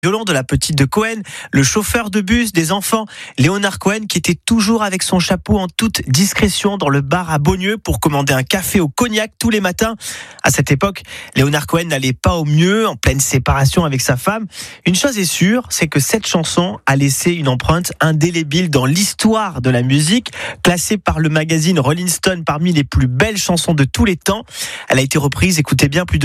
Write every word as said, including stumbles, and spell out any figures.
violon de la petite de Cohen, le chauffeur de bus des enfants, Léonard Cohen, qui était toujours avec son chapeau en toute discrétion dans le bar à Beaulieu pour commander un café au cognac tous les matins. À cette époque, Léonard Cohen n'allait pas au mieux, en pleine séparation avec sa femme. Une chose est sûre, c'est que cette chanson a laissé une empreinte indélébile dans l'histoire de la musique, classée par le magazine Rolling Stone parmi les plus belles chansons de tous les temps. Elle a été reprise, écoutez bien, plus de